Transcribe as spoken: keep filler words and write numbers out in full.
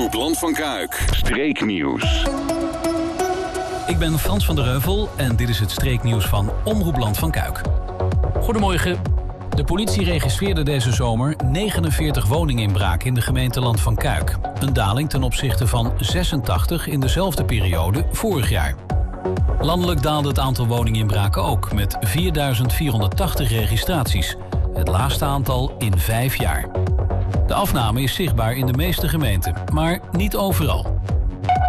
Omroep Land van Kuik. Streeknieuws. Ik ben Frans van der Heuvel en dit is het streeknieuws van Omroep Land van Kuik. Goedemorgen. De politie registreerde deze zomer negenenveertig woninginbraken in de gemeente Land van Kuik. Een daling ten opzichte van zesentachtig in dezelfde periode vorig jaar. Landelijk daalde het aantal woninginbraken ook met vierduizend vierhonderdtachtig registraties. Het laagste aantal in vijf jaar. De afname is zichtbaar in de meeste gemeenten, maar niet overal.